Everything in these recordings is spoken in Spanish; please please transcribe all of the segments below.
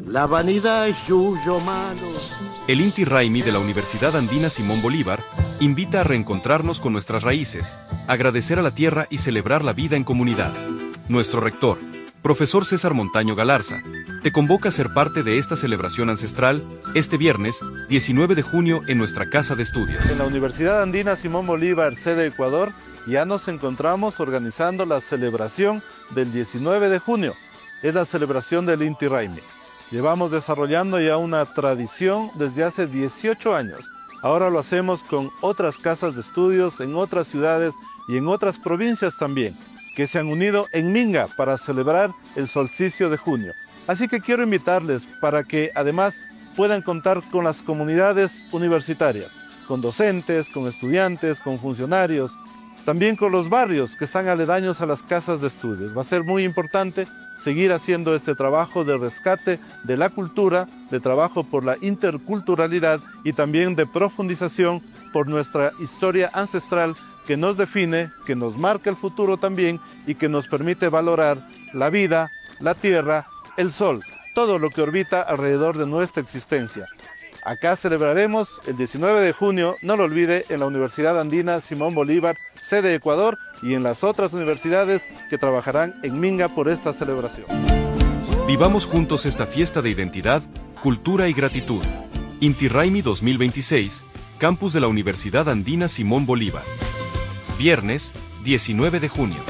La vanidad es suyo malo. El Inti Raymi de la Universidad Andina Simón Bolívar invita a reencontrarnos con nuestras raíces, agradecer a la tierra y celebrar la vida en comunidad. Nuestro rector, profesor César Montaño Galarza, te convoca a ser parte de esta celebración ancestral este viernes 19 de junio en nuestra casa de estudios. En la Universidad Andina Simón Bolívar, sede Ecuador, ya nos encontramos organizando la celebración del 19 de junio. Es la celebración del Inti Raymi. Llevamos desarrollando ya una tradición desde hace 18 años. Ahora lo hacemos con otras casas de estudios en otras ciudades y en otras provincias también, que se han unido en Minga para celebrar el solsticio de junio. Así que quiero invitarles para que además puedan contar con las comunidades universitarias, con docentes, con estudiantes, con funcionarios, también con los barrios que están aledaños a las casas de estudios. Va a ser muy importante seguir haciendo este trabajo de rescate de la cultura, de trabajo por la interculturalidad y también de profundización por nuestra historia ancestral que nos define, que nos marca el futuro también y que nos permite valorar la vida, la tierra, el sol, todo lo que orbita alrededor de nuestra existencia. Acá celebraremos el 19 de junio, no lo olvide, en la Universidad Andina Simón Bolívar, sede Ecuador, y en las otras universidades que trabajarán en Minga por esta celebración. Vivamos juntos esta fiesta de identidad, cultura y gratitud. Inti Raymi 2026, campus de la Universidad Andina Simón Bolívar. Viernes, 19 de junio.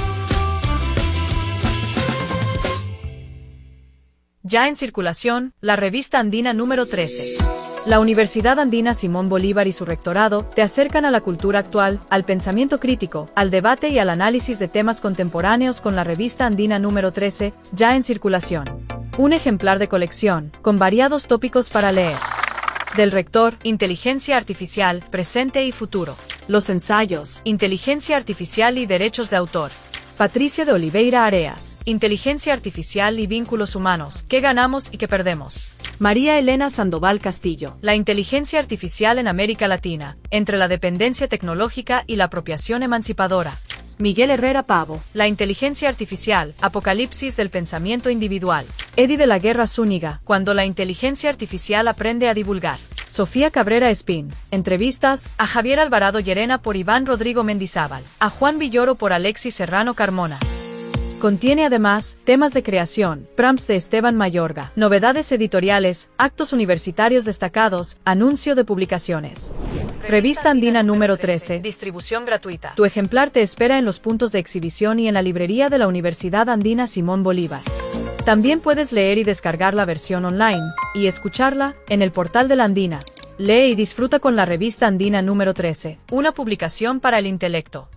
Ya en circulación, la revista Andina número 13. La Universidad Andina Simón Bolívar y su rectorado te acercan a la cultura actual, al pensamiento crítico, al debate y al análisis de temas contemporáneos con la revista Andina número 13, ya en circulación. Un ejemplar de colección, con variados tópicos para leer. Del rector, Inteligencia Artificial, Presente y Futuro. Los ensayos, Inteligencia Artificial y Derechos de Autor. Patricia de Oliveira Areas, Inteligencia Artificial y Vínculos Humanos, ¿qué ganamos y qué perdemos? María Elena Sandoval Castillo, la inteligencia artificial en América Latina, entre la dependencia tecnológica y la apropiación emancipadora. Miguel Herrera Pavo, la inteligencia artificial, apocalipsis del pensamiento individual. Eddie de la Guerra Zúñiga, cuando la inteligencia artificial aprende a divulgar. Sofía Cabrera Espín, entrevistas a Javier Alvarado Llerena por Iván Rodrigo Mendizábal, a Juan Villoro por Alexis Serrano Carmona. Contiene además temas de creación, prompts de Esteban Mayorga, novedades editoriales, actos universitarios destacados, anuncio de publicaciones. Revista Andina número 13, distribución gratuita. Tu ejemplar te espera en los puntos de exhibición y en la librería de la Universidad Andina Simón Bolívar. También puedes leer y descargar la versión online, y escucharla, en el portal de la Andina. Lee y disfruta con la revista Andina número 13, una publicación para el intelecto.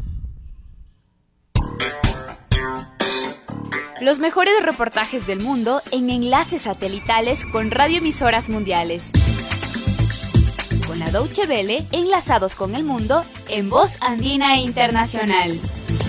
Los mejores reportajes del mundo en enlaces satelitales con radioemisoras mundiales. Con la Deutsche Welle, enlazados con el mundo, en Voz Andina Internacional.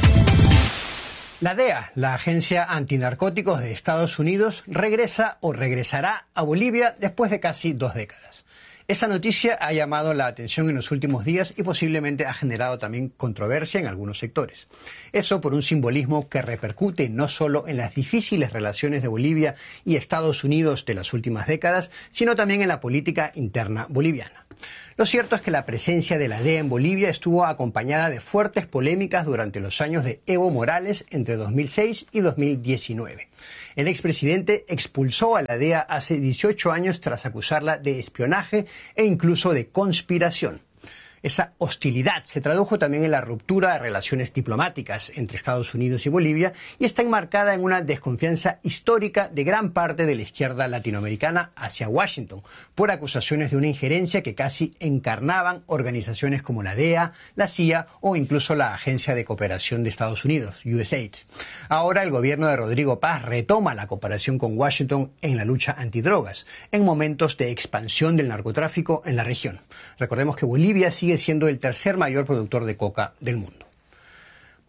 La DEA, la Agencia Antinarcóticos de Estados Unidos, regresa o regresará a Bolivia después de casi 2 décadas. Esa noticia ha llamado la atención en los últimos días y posiblemente ha generado también controversia en algunos sectores. Eso por un simbolismo que repercute no solo en las difíciles relaciones de Bolivia y Estados Unidos de las últimas décadas, sino también en la política interna boliviana. Lo cierto es que la presencia de la DEA en Bolivia estuvo acompañada de fuertes polémicas durante los años de Evo Morales entre 2006 y 2019. El expresidente expulsó a la DEA hace 18 años tras acusarla de espionaje e incluso de conspiración. Esa hostilidad se tradujo también en la ruptura de relaciones diplomáticas entre Estados Unidos y Bolivia y está enmarcada en una desconfianza histórica de gran parte de la izquierda latinoamericana hacia Washington por acusaciones de una injerencia que casi encarnaban organizaciones como la DEA, la CIA o incluso la Agencia de Cooperación de Estados Unidos, USAID. Ahora el gobierno de Rodrigo Paz retoma la cooperación con Washington en la lucha antidrogas, en momentos de expansión del narcotráfico en la región. Recordemos que Bolivia sigue siendo el tercer mayor productor de coca del mundo.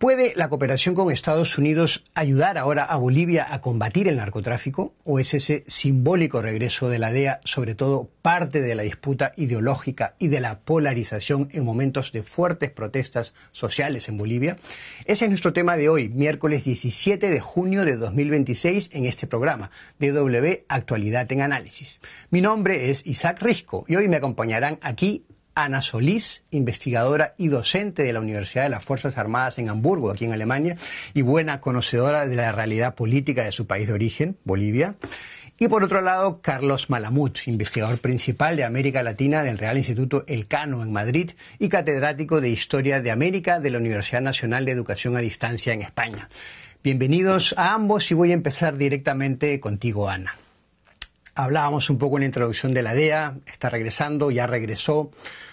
¿Puede la cooperación con Estados Unidos ayudar ahora a Bolivia a combatir el narcotráfico? ¿O es ese simbólico regreso de la DEA, sobre todo, parte de la disputa ideológica y de la polarización en momentos de fuertes protestas sociales en Bolivia? Ese es nuestro tema de hoy, miércoles 17 de junio de 2026, en este programa, DW Actualidad en Análisis. Mi nombre es Isaac Risco y hoy me acompañarán aquí Ana Solís, investigadora y docente de la Universidad de las Fuerzas Armadas en Hamburgo, aquí en Alemania, y buena conocedora de la realidad política de su país de origen, Bolivia. Y por otro lado, Carlos Malamud, investigador principal de América Latina del Real Instituto Elcano en Madrid y catedrático de Historia de América de la Universidad Nacional de Educación a Distancia en España. Bienvenidos a ambos y voy a empezar directamente contigo, Ana. Hablábamos un poco en la introducción de la DEA, está regresando, ya regresó.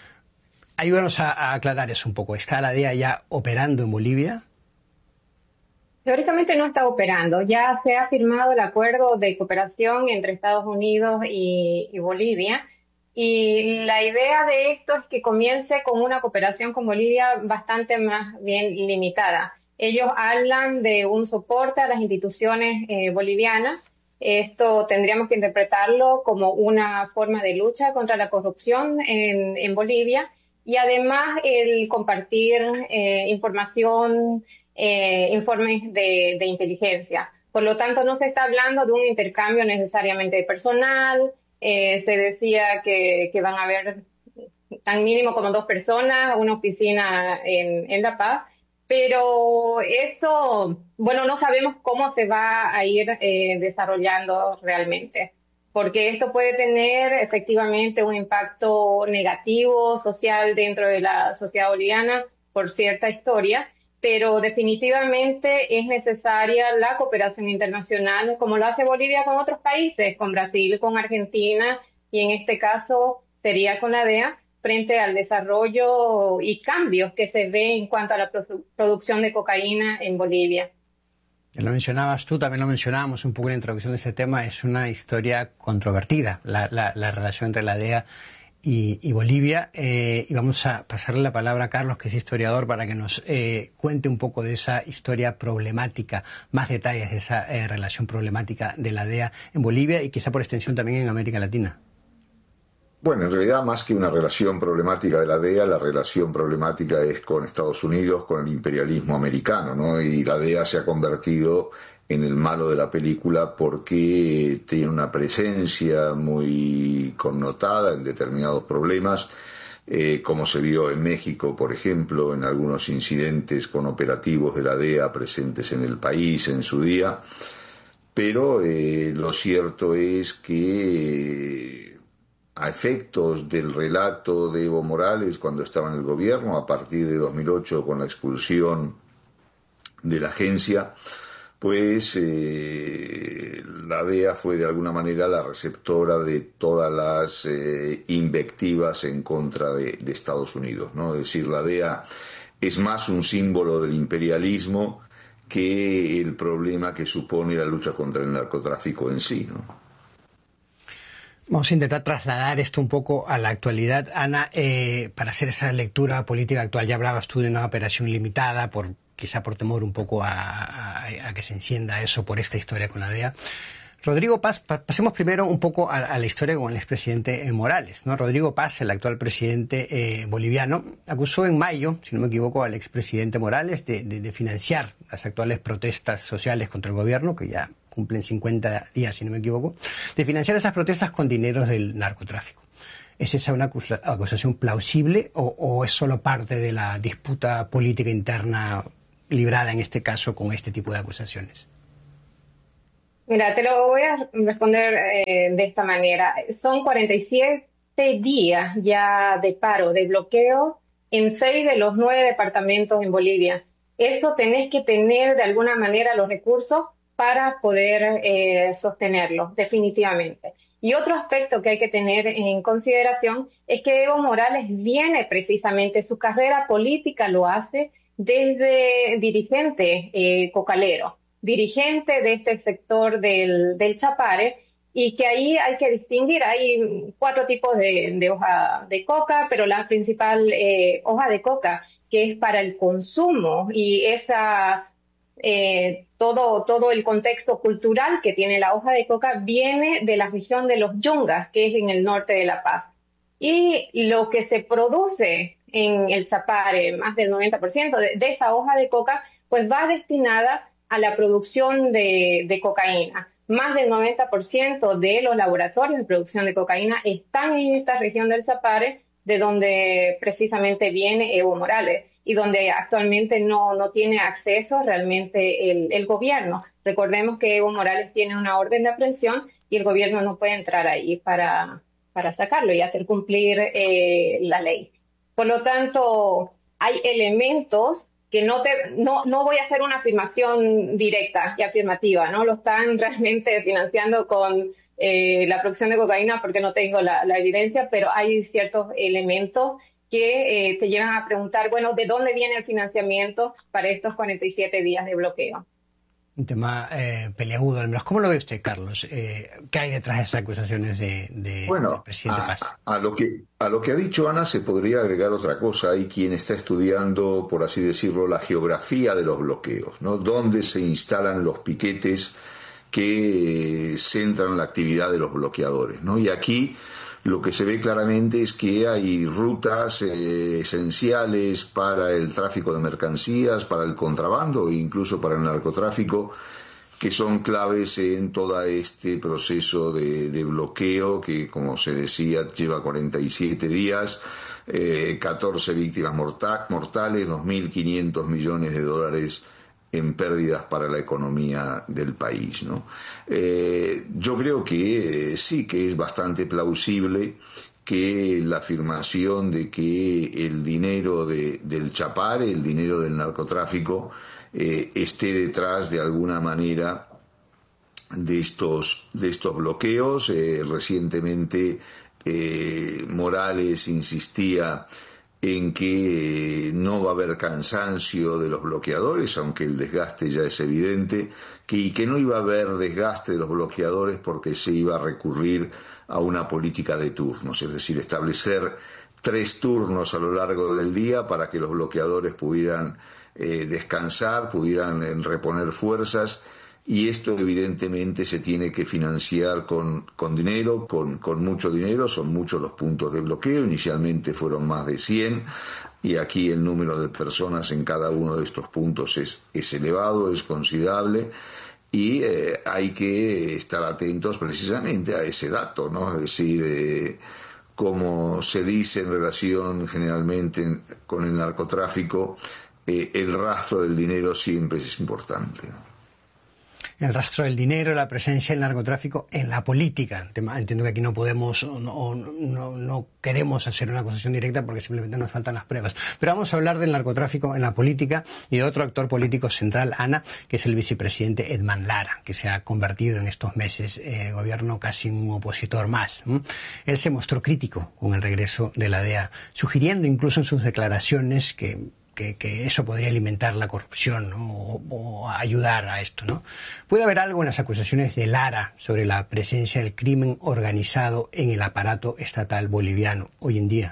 Ayúdanos a aclarar eso un poco. ¿Está la DEA ya operando en Bolivia? Teóricamente no está operando. Ya se ha firmado el acuerdo de cooperación entre Estados Unidos y Bolivia. Y la idea de esto es que comience con una cooperación con Bolivia bastante más bien limitada. Ellos hablan de un soporte a las instituciones bolivianas. Esto tendríamos que interpretarlo como una forma de lucha contra la corrupción en Bolivia y además el compartir información, informes de inteligencia. Por lo tanto, no se está hablando de un intercambio necesariamente de personal. Se decía que van a haber tan mínimo como 2 personas, una oficina en La Paz. Pero eso, bueno, no sabemos cómo se va a ir desarrollando realmente, porque esto puede tener efectivamente un impacto negativo social dentro de la sociedad boliviana por cierta historia, pero definitivamente es necesaria la cooperación internacional, como lo hace Bolivia con otros países, con Brasil, con Argentina, y en este caso sería con la DEA, frente al desarrollo y cambios que se ve en cuanto a la producción de cocaína en Bolivia. Lo mencionabas tú, también lo mencionábamos un poco en la introducción de este tema, es una historia controvertida, la relación entre la DEA y Bolivia. Y vamos a pasarle la palabra a Carlos, que es historiador, para que nos cuente un poco de esa historia problemática, más detalles de esa relación problemática de la DEA en Bolivia y quizá por extensión también en América Latina. Bueno, en realidad más que una relación problemática de la DEA, la relación problemática es con Estados Unidos, con el imperialismo americano, ¿no? Y la DEA se ha convertido en el malo de la película porque tiene una presencia muy connotada en determinados problemas, como se vio en México, por ejemplo, en algunos incidentes con operativos de la DEA presentes en el país en su día. Pero lo cierto es que a efectos del relato de Evo Morales cuando estaba en el gobierno, a partir de 2008 con la expulsión de la agencia, pues la DEA fue de alguna manera la receptora de todas las invectivas en contra de Estados Unidos, ¿no? Es decir, la DEA es más un símbolo del imperialismo que el problema que supone la lucha contra el narcotráfico en sí, ¿no? Vamos a intentar trasladar esto un poco a la actualidad. Ana, para hacer esa lectura política actual, ya hablabas tú de una operación limitada, quizá por temor un poco a que se encienda eso por esta historia con la DEA. Rodrigo Paz, pasemos primero un poco a la historia con el expresidente Morales, ¿no? Rodrigo Paz, el actual presidente boliviano, acusó en mayo, si no me equivoco, al expresidente Morales de financiar las actuales protestas sociales contra el gobierno, que ya cumplen 50 días, si no me equivoco, de financiar esas protestas con dineros del narcotráfico. ¿Es esa una acusación plausible o es solo parte de la disputa política interna librada en este caso con este tipo de acusaciones? Mira, te lo voy a responder de esta manera. Son 47 días ya de paro, de bloqueo en 6 de los 9 departamentos en Bolivia. Eso tenés que tener de alguna manera los recursos para poder sostenerlo, definitivamente. Y otro aspecto que hay que tener en consideración es que Evo Morales viene precisamente, su carrera política lo hace desde dirigente cocalero, dirigente de este sector del Chapare, y que ahí hay que distinguir, hay 4 tipos de hoja de coca, pero la principal hoja de coca que es para el consumo, y todo el contexto cultural que tiene la hoja de coca viene de la región de los Yungas, que es en el norte de La Paz. Y lo que se produce en el Chapare, más del 90% de esta hoja de coca, pues va destinada a la producción de cocaína. Más del 90% de los laboratorios de producción de cocaína están en esta región del Chapare, de donde precisamente viene Evo Morales y donde actualmente no tiene acceso realmente el gobierno. Recordemos que Evo Morales tiene una orden de aprehensión y el gobierno no puede entrar ahí para sacarlo y hacer cumplir la ley. Por lo tanto, hay elementos que no voy a hacer una afirmación directa y afirmativa, ¿no? Lo están realmente financiando con la producción de cocaína porque no tengo la evidencia, pero hay ciertos elementos que te llevan a preguntar, bueno, ¿de dónde viene el financiamiento para estos 47 días de bloqueo? Un tema peleagudo, al menos. ¿Cómo lo ve usted, Carlos? ¿Qué hay detrás de esas acusaciones del presidente Paz? A lo que ha dicho Ana se podría agregar otra cosa. Hay quien está estudiando, por así decirlo, la geografía de los bloqueos, ¿no? Dónde se instalan los piquetes que centran la actividad de los bloqueadores, ¿no? Y aquí lo que se ve claramente es que hay rutas esenciales para el tráfico de mercancías, para el contrabando e incluso para el narcotráfico, que son claves en todo este proceso de bloqueo que, como se decía, lleva 47 días, 14 víctimas mortales, 2.500 millones de dólares en pérdidas para la economía del país, ¿no? Yo creo que sí que es bastante plausible que la afirmación de que el dinero del Chapare, el dinero del narcotráfico, esté detrás de alguna manera de estos bloqueos. Recientemente Morales insistía en que no va a haber cansancio de los bloqueadores, aunque el desgaste ya es evidente, y que no iba a haber desgaste de los bloqueadores porque se iba a recurrir a una política de turnos, es decir, establecer 3 turnos a lo largo del día para que los bloqueadores pudieran descansar, pudieran reponer fuerzas, y esto evidentemente se tiene que financiar con dinero, con mucho dinero. Son muchos los puntos de bloqueo, inicialmente fueron más de 100, y aquí el número de personas en cada uno de estos puntos es elevado, es considerable, y hay que estar atentos precisamente a ese dato, ¿no? Es decir, como se dice en relación generalmente con el narcotráfico, el rastro del dinero siempre es importante, ¿no? El rastro del dinero, la presencia del narcotráfico en la política. Entiendo que aquí no podemos o no queremos hacer una acusación directa porque simplemente nos faltan las pruebas. Pero vamos a hablar del narcotráfico en la política y de otro actor político central, Ana, que es el vicepresidente Edman Lara, que se ha convertido en estos meses gobierno casi un opositor más. Él se mostró crítico con el regreso de la DEA, sugiriendo incluso en sus declaraciones que eso podría alimentar la corrupción, ¿no? o ayudar a esto, ¿no? ¿Puede haber algo en las acusaciones de Lara sobre la presencia del crimen organizado en el aparato estatal boliviano hoy en día?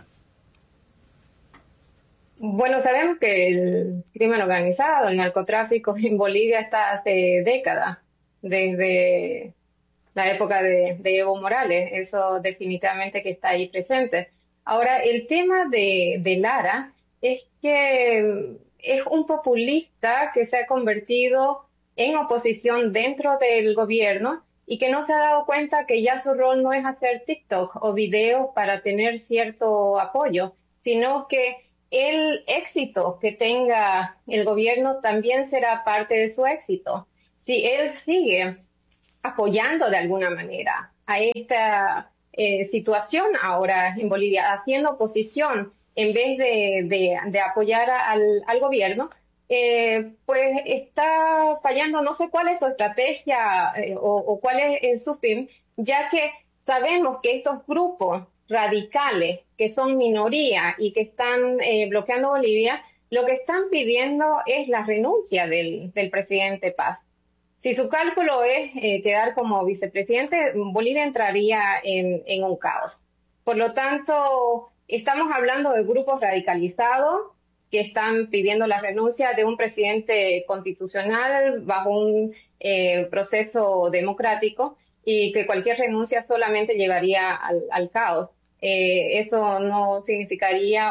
Bueno, sabemos que el crimen organizado, el narcotráfico en Bolivia está hace décadas, desde la época de Evo Morales. Eso definitivamente que está ahí presente. Ahora, el tema de Lara es que es un populista que se ha convertido en oposición dentro del gobierno y que no se ha dado cuenta que ya su rol no es hacer TikTok o videos para tener cierto apoyo, sino que el éxito que tenga el gobierno también será parte de su éxito. Si él sigue apoyando de alguna manera a esta situación ahora en Bolivia, haciendo oposición, en vez de apoyar al gobierno, pues está fallando. No sé cuál es su estrategia o cuál es su fin, ya que sabemos que estos grupos radicales, que son minoría y que están bloqueando Bolivia, lo que están pidiendo es la renuncia del presidente Paz. Si su cálculo es quedar como vicepresidente, Bolivia entraría en un caos. Por lo tanto, estamos hablando de grupos radicalizados que están pidiendo la renuncia de un presidente constitucional bajo un proceso democrático, y que cualquier renuncia solamente llevaría al caos. Eso no significaría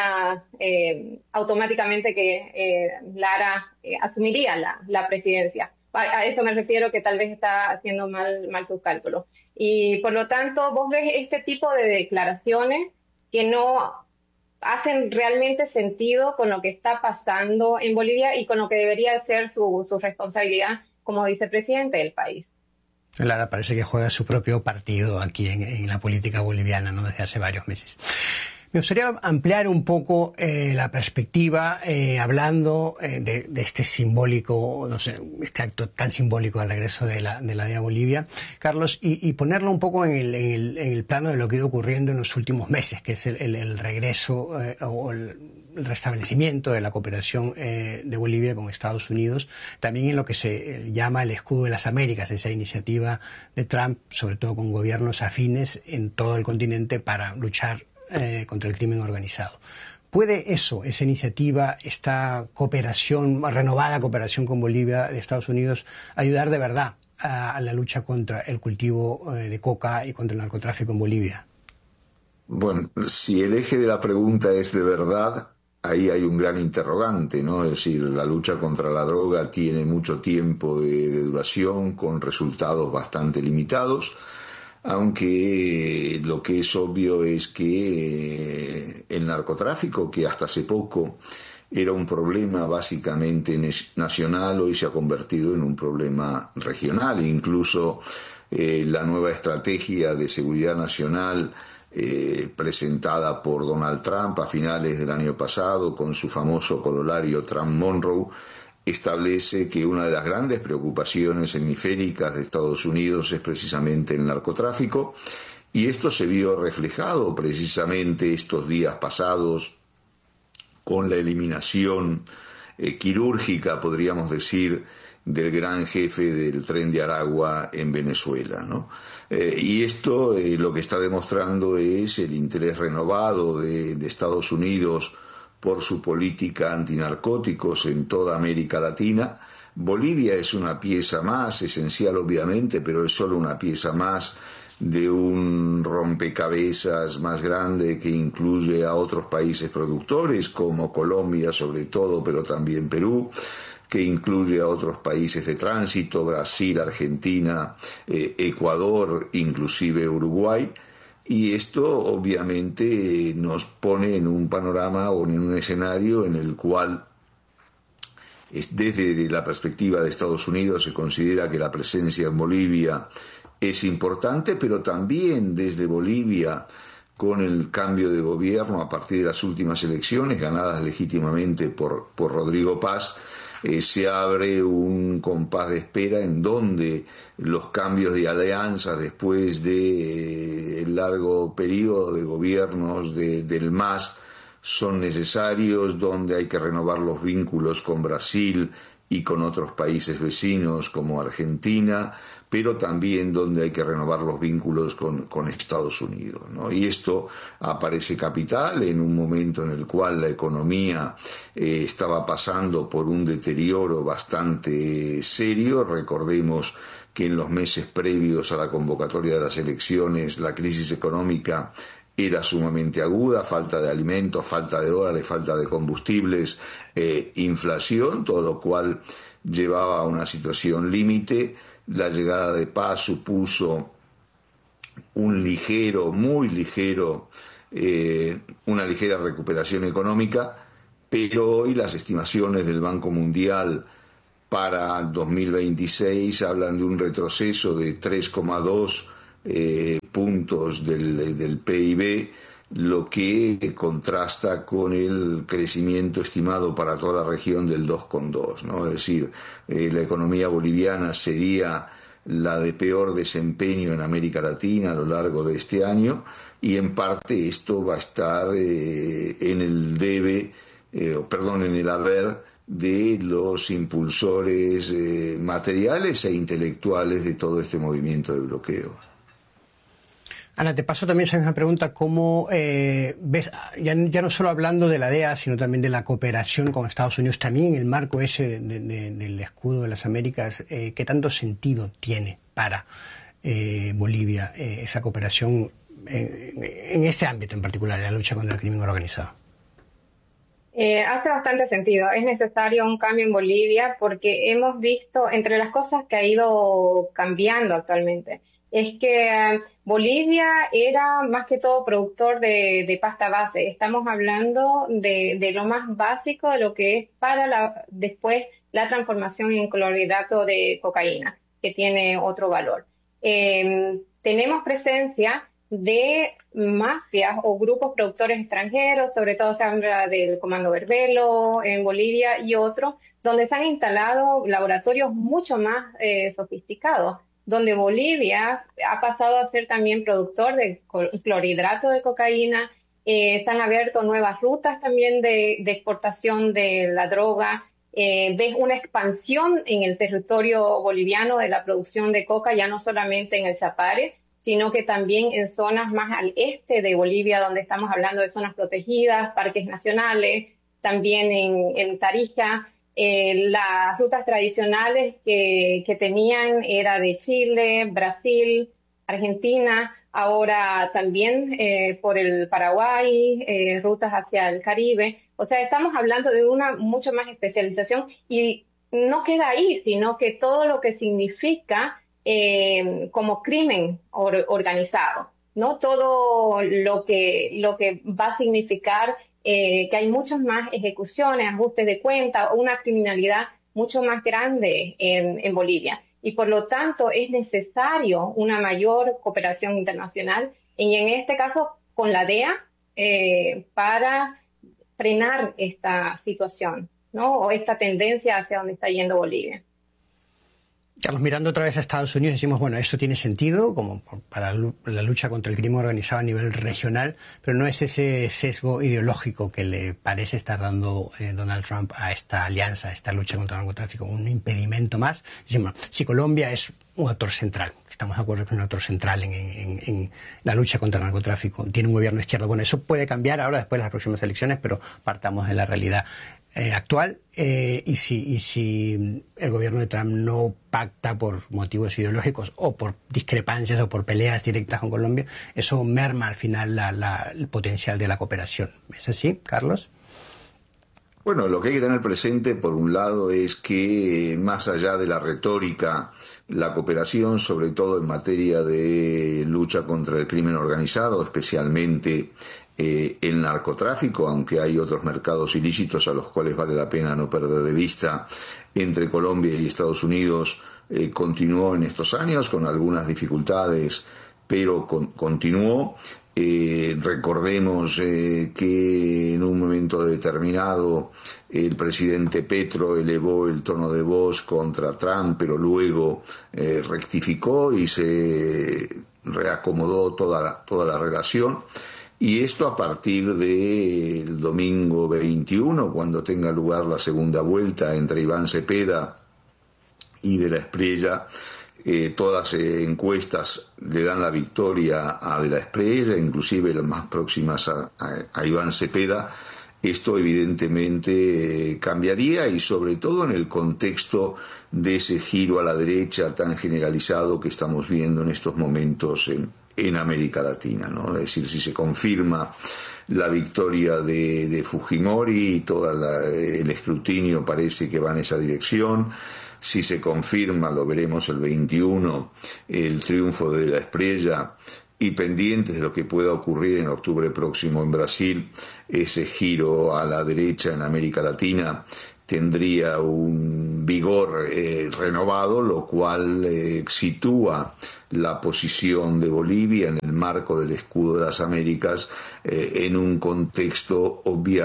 automáticamente que Lara asumiría la presidencia. A eso me refiero, que tal vez está haciendo mal sus cálculos. Y por lo tanto, vos ves este tipo de declaraciones que no hacen realmente sentido con lo que está pasando en Bolivia y con lo que debería ser su responsabilidad como vicepresidente del país. Lara parece que juega su propio partido aquí en la política boliviana, ¿no?, desde hace varios meses. Me gustaría ampliar un poco la perspectiva, hablando de este simbólico, no sé, este acto tan simbólico del regreso de la DEA a Bolivia, Carlos, y ponerlo un poco en el plano de lo que ha ido ocurriendo en los últimos meses, que es el regreso o el restablecimiento de la cooperación de Bolivia con Estados Unidos, también en lo que se llama el Escudo de las Américas, esa iniciativa de Trump, sobre todo con gobiernos afines en todo el continente para luchar contra el crimen organizado. ¿Puede esa iniciativa, esta cooperación, renovada cooperación con Bolivia de Estados Unidos, ayudar de verdad a la lucha contra el cultivo de coca y contra el narcotráfico en Bolivia? Bueno, si el eje de la pregunta es de verdad, ahí hay un gran interrogante, ¿no? Es decir, la lucha contra la droga tiene mucho tiempo de duración, con resultados bastante limitados, aunque lo que es obvio es que el narcotráfico, que hasta hace poco era un problema básicamente nacional, hoy se ha convertido en un problema regional. Incluso la nueva estrategia de seguridad nacional presentada por Donald Trump a finales del año pasado, con su famoso corolario Trump-Monroe, establece que una de las grandes preocupaciones hemisféricas de Estados Unidos es precisamente el narcotráfico, y esto se vio reflejado precisamente estos días pasados con la eliminación quirúrgica, podríamos decir, del gran jefe del Tren de Aragua en Venezuela, ¿no? Y esto lo que está demostrando es el interés renovado de Estados Unidos por su política antinarcóticos en toda América Latina. Bolivia es una pieza más, esencial obviamente, pero es solo una pieza más de un rompecabezas más grande que incluye a otros países productores, como Colombia sobre todo, pero también Perú, que incluye a otros países de tránsito, Brasil, Argentina, Ecuador, inclusive Uruguay. Y esto obviamente nos pone en un panorama o en un escenario en el cual, desde la perspectiva de Estados Unidos, se considera que la presencia en Bolivia es importante, pero también desde Bolivia, con el cambio de gobierno a partir de las últimas elecciones ganadas legítimamente por Rodrigo Paz, se abre un compás de espera en donde los cambios de alianzas después del largo periodo de gobiernos del MAS son necesarios, donde hay que renovar los vínculos con Brasil y con otros países vecinos como Argentina, pero también donde hay que renovar los vínculos con Estados Unidos, ¿no? Y esto aparece capital en un momento en el cual la economía estaba pasando por un deterioro bastante serio. Recordemos que en los meses previos a la convocatoria de las elecciones la crisis económica era sumamente aguda: falta de alimentos, falta de dólares, falta de combustibles, inflación, todo lo cual llevaba a una situación límite. La llegada de Paz supuso un ligero, muy ligero, una ligera recuperación económica, pero hoy las estimaciones del Banco Mundial para 2026 hablan de un retroceso de 3,2 puntos del PIB, lo que contrasta con el crecimiento estimado para toda la región del 2,2, ¿no? Es decir, la economía boliviana sería la de peor desempeño en América Latina a lo largo de este año, y en parte esto va a estar en el haber de los impulsores materiales e intelectuales de todo este movimiento de bloqueo. Ana, te paso también esa misma pregunta. ¿Cómo ves, ya no solo hablando de la DEA, sino también de la cooperación con Estados Unidos, también en el marco ese del escudo de las Américas, qué tanto sentido tiene para Bolivia esa cooperación en ese ámbito en particular, en la lucha contra el crimen organizado? Hace bastante sentido. Es necesario un cambio en Bolivia porque hemos visto, entre las cosas que ha ido cambiando actualmente, es que Bolivia era más que todo productor de pasta base. Estamos hablando de lo más básico de lo que es para después la transformación en clorhidrato de cocaína, que tiene otro valor. Tenemos presencia de mafias o grupos productores extranjeros, sobre todo se habla del Comando Verbelo en Bolivia y otros, donde se han instalado laboratorios mucho más sofisticados, donde Bolivia ha pasado a ser también productor de clorhidrato de cocaína. Se han abierto nuevas rutas también de exportación de la droga. Ves una expansión en el territorio boliviano de la producción de coca, ya no solamente en el Chapare, sino que también en zonas más al este de Bolivia, donde estamos hablando de zonas protegidas, parques nacionales, también en Tarija. Las rutas tradicionales que tenían era de Chile, Brasil, Argentina, ahora también por el Paraguay, rutas hacia el Caribe. O sea, estamos hablando de una mucho más especialización y no queda ahí, sino que todo lo que significa como crimen organizado, ¿no? Todo lo que va a significar que hay muchas más ejecuciones, ajustes de cuenta, una criminalidad mucho más grande en Bolivia. Y por lo tanto es necesario una mayor cooperación internacional y en este caso con la DEA para frenar esta situación, ¿no? O esta tendencia hacia donde está yendo Bolivia. Carlos, mirando otra vez a Estados Unidos, decimos, bueno, esto tiene sentido como para la lucha contra el crimen organizado a nivel regional, pero no es ese sesgo ideológico que le parece estar dando Donald Trump a esta alianza, a esta lucha contra el narcotráfico, un impedimento más. Decimos, si Colombia es un actor central, estamos de acuerdo que es un actor central en la lucha contra el narcotráfico, tiene un gobierno de izquierda, bueno, eso puede cambiar ahora después de las próximas elecciones, pero partamos de la realidad actual, y si el gobierno de Trump no pacta por motivos ideológicos o por discrepancias o por peleas directas con Colombia, eso merma al final el potencial de la cooperación. ¿Es así, Carlos? Bueno, lo que hay que tener presente, por un lado, es que más allá de la retórica, la cooperación, sobre todo en materia de lucha contra el crimen organizado, especialmente el narcotráfico, aunque hay otros mercados ilícitos a los cuales vale la pena no perder de vista, entre Colombia y Estados Unidos, continuó en estos años con algunas dificultades, pero continuó. Recordemos que en un momento determinado el presidente Petro elevó el tono de voz contra Trump, pero luego rectificó y se reacomodó toda la relación. Y esto a partir del domingo 21, cuando tenga lugar la segunda vuelta entre Iván Cepeda y De la Espriella. Todas las encuestas le dan la victoria a De la Espriella, inclusive las más próximas a Iván Cepeda. Esto evidentemente cambiaría, y sobre todo en el contexto de ese giro a la derecha tan generalizado que estamos viendo en estos momentos en América Latina, ¿no? Es decir, si se confirma la victoria de Fujimori, todo el escrutinio parece que va en esa dirección. Si se confirma, lo veremos el 21, el triunfo de De la Espriella, y pendientes de lo que pueda ocurrir en octubre próximo en Brasil, ese giro a la derecha en América Latina tendría un vigor renovado, lo cual sitúa la posición de Bolivia en el marco del escudo de las Américas en un contexto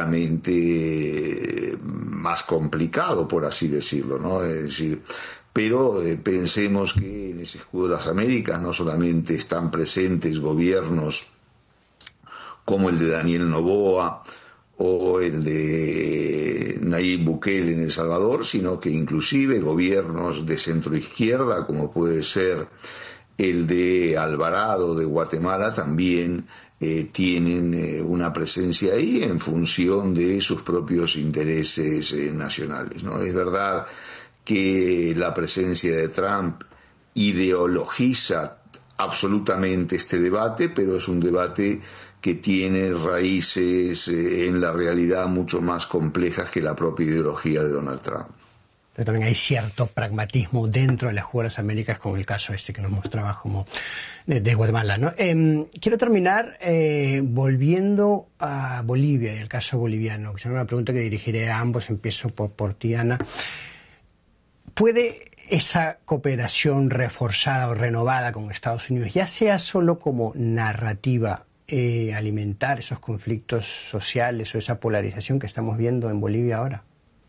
obviamente más complicado, por así decirlo, ¿no? Es decir, pero pensemos que en ese escudo de las Américas no solamente están presentes gobiernos como el de Daniel Noboa o el de Nayib Bukele en El Salvador, sino que inclusive gobiernos de centroizquierda, como puede ser el de Alvarado de Guatemala también tienen una presencia ahí en función de sus propios intereses nacionales, ¿no? Es verdad que la presencia de Trump ideologiza absolutamente este debate, pero es un debate que tiene raíces en la realidad mucho más complejas que la propia ideología de Donald Trump. Pero también hay cierto pragmatismo dentro de las Juegos de las Américas, como el caso que nos mostrabas como de Guatemala, ¿no? Quiero terminar volviendo a Bolivia y el caso boliviano, que es una pregunta que dirigiré a ambos. Empiezo por ti, Ana. ¿Puede esa cooperación reforzada o renovada con Estados Unidos, ya sea solo como narrativa, alimentar esos conflictos sociales o esa polarización que estamos viendo en Bolivia ahora?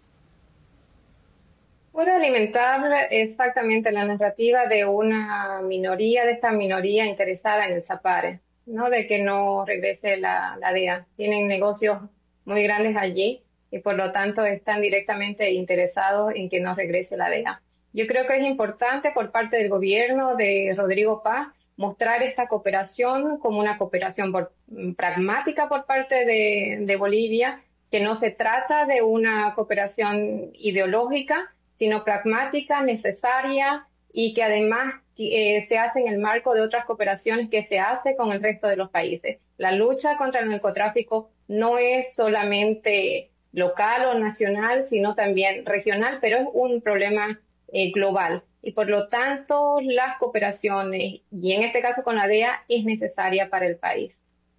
Puede alimentar exactamente la narrativa de una minoría, de esta minoría interesada en el Chapare, ¿no? De que no regrese la DEA. Tienen negocios muy grandes allí y por lo tanto están directamente interesados en que no regrese la DEA. Yo creo que es importante por parte del gobierno de Rodrigo Paz mostrar esta cooperación como una cooperación pragmática por parte de Bolivia, que no se trata de una cooperación ideológica, sino pragmática, necesaria y que además se hace en el marco de otras cooperaciones que se hace con el resto de los países. La lucha contra el narcotráfico no es solamente local o nacional, sino también regional, pero es un problema global. Y por lo tanto, las cooperaciones, y en este caso con la DEA, es necesaria para el país.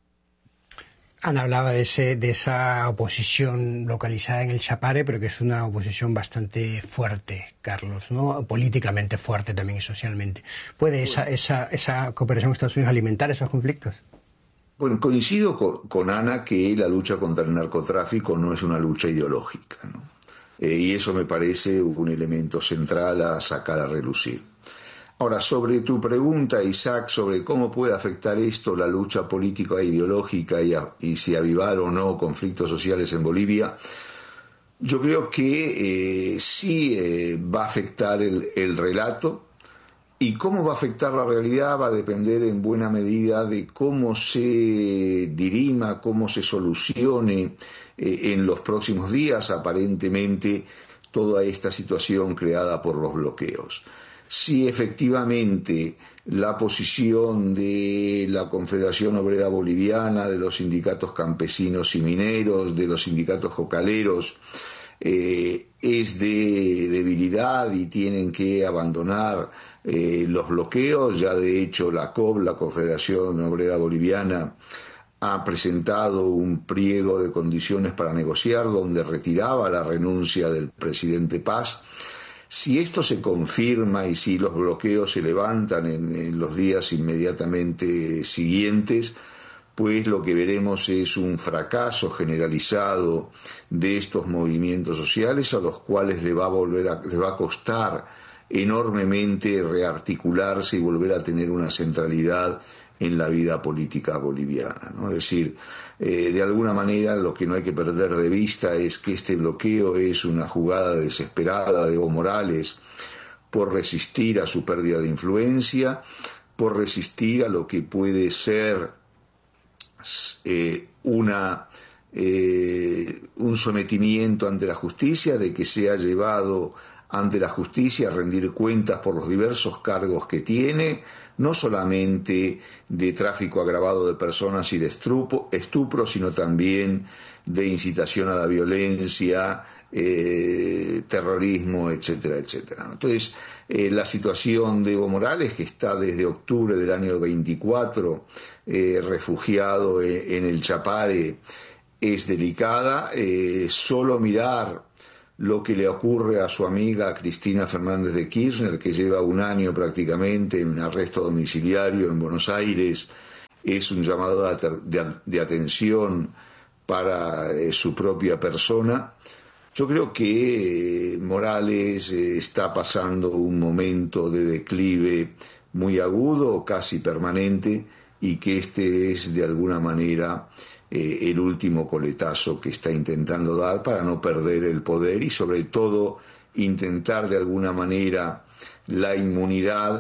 Ana hablaba de esa oposición localizada en el Chapare, pero que es una oposición bastante fuerte, Carlos, ¿no? Políticamente fuerte también y socialmente. ¿Puede esa cooperación con Estados Unidos alimentar esos conflictos? Bueno, coincido con Ana que la lucha contra el narcotráfico no es una lucha ideológica, ¿no? Y eso me parece un elemento central a sacar a relucir. Ahora, sobre tu pregunta, Isaac, sobre cómo puede afectar esto la lucha política e ideológica y si avivar o no conflictos sociales en Bolivia, yo creo que sí va a afectar el relato, y cómo va a afectar la realidad va a depender en buena medida de cómo se dirima, cómo se solucione en los próximos días, aparentemente, toda esta situación creada por los bloqueos. Si efectivamente la posición de la Confederación Obrera Boliviana, de los sindicatos campesinos y mineros, de los sindicatos cocaleros, es de debilidad y tienen que abandonar los bloqueos, ya de hecho la COB, la Confederación Obrera Boliviana, ha presentado un pliego de condiciones para negociar donde retiraba la renuncia del presidente Paz. Si esto se confirma y si los bloqueos se levantan en los días inmediatamente siguientes, pues lo que veremos es un fracaso generalizado de estos movimientos sociales, a los cuales les va a costar enormemente rearticularse y volver a tener una centralidad en la vida política boliviana, ¿no? Es decir, de alguna manera lo que no hay que perder de vista es que este bloqueo es una jugada desesperada de Evo Morales por resistir a su pérdida de influencia, por resistir a lo que puede ser un sometimiento ante la justicia, de que sea llevado ante la justicia a rendir cuentas por los diversos cargos que tiene, no solamente de tráfico agravado de personas y de estupro, sino también de incitación a la violencia, terrorismo, etcétera, etcétera. Entonces, la situación de Evo Morales, que está desde octubre del año 24 refugiado en el Chapare, es delicada. Solo mirar lo que le ocurre a su amiga Cristina Fernández de Kirchner, que lleva un año prácticamente en arresto domiciliario en Buenos Aires, es un llamado de atención para su propia persona. Yo creo que Morales está pasando un momento de declive muy agudo, casi permanente, y que este es de alguna manera el último coletazo que está intentando dar para no perder el poder y sobre todo intentar de alguna manera la inmunidad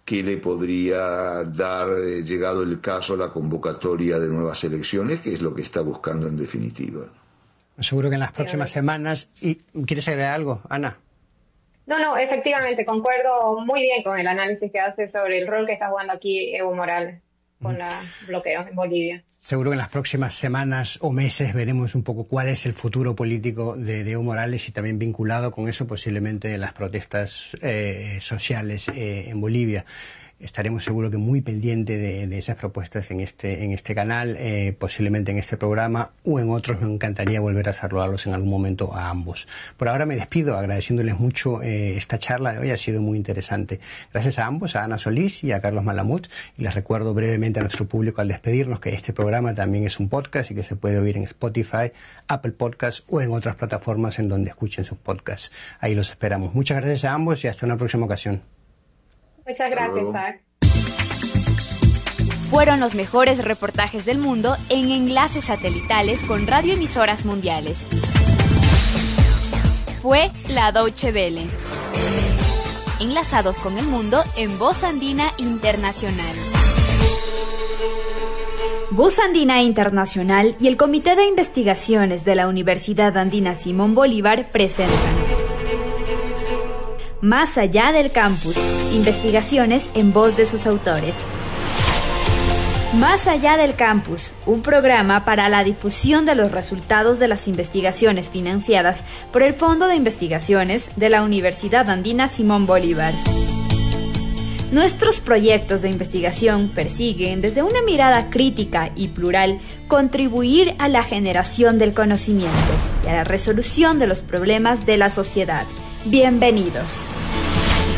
que le podría dar, llegado el caso, la convocatoria de nuevas elecciones, que es lo que está buscando en definitiva. Seguro que en las próximas semanas... ¿Y quieres agregar algo, Ana? No, efectivamente, concuerdo muy bien con el análisis que hace sobre el rol que está jugando aquí Evo Morales con los bloqueos en Bolivia. Seguro que en las próximas semanas o meses veremos un poco cuál es el futuro político de Evo Morales y también vinculado con eso posiblemente las protestas sociales en Bolivia. Estaremos seguro que muy pendientes de esas propuestas en este canal, posiblemente en este programa o en otros. Me encantaría volver a saludarlos en algún momento a ambos. Por ahora me despido agradeciéndoles mucho esta charla de hoy, ha sido muy interesante. Gracias a ambos, a Ana Solís y a Carlos Malamud. Y les recuerdo brevemente a nuestro público al despedirnos que este programa también es un podcast y que se puede oír en Spotify, Apple Podcasts o en otras plataformas en donde escuchen sus podcasts. Ahí los esperamos. Muchas gracias a ambos y hasta una próxima ocasión. Muchas gracias, Zach. Fueron los mejores reportajes del mundo en enlaces satelitales con radioemisoras mundiales. Fue la Deutsche Welle. Enlazados con el mundo en Voz Andina Internacional. Voz Andina Internacional y el Comité de Investigaciones de la Universidad Andina Simón Bolívar presentan Más allá del campus, investigaciones en voz de sus autores. Más allá del campus, un programa para la difusión de los resultados de las investigaciones financiadas por el Fondo de Investigaciones de la Universidad Andina Simón Bolívar. Nuestros proyectos de investigación persiguen, desde una mirada crítica y plural, contribuir a la generación del conocimiento y a la resolución de los problemas de la sociedad. Bienvenidos.